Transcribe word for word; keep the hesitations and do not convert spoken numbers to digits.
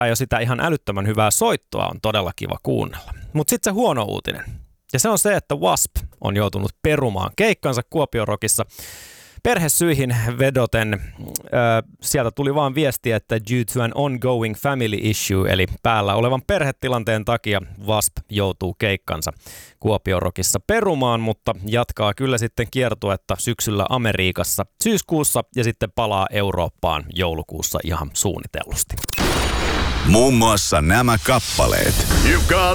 jo sitä ihan älyttömän hyvää soittoa on todella kiva kuunnella. Mutta sitten se huono uutinen. Ja se on se, että W A S P on joutunut perumaan keikkansa Kuopion Rockissa. Perhesyihin vedoten äh, sieltä tuli vaan viesti, että due to an ongoing family issue, eli päällä olevan perhetilanteen takia W A S P joutuu keikkansa Kuopion Rockissa perumaan, mutta jatkaa kyllä sitten kiertuetta syksyllä Amerikassa syyskuussa ja sitten palaa Eurooppaan joulukuussa ihan suunnitellusti. Muun muassa nämä kappaleet.